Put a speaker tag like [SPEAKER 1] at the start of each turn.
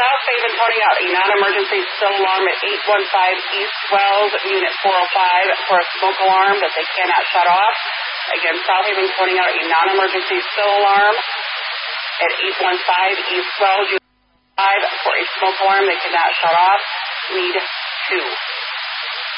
[SPEAKER 1] South Haven pointing out a non-emergency spill alarm at 815 East Wells, Unit 405, for a smoke alarm that they cannot shut off. Again, South Haven pointing out a non-emergency spill alarm at 815 East Wells, Unit 405, for a smoke alarm they cannot shut off. Need 2.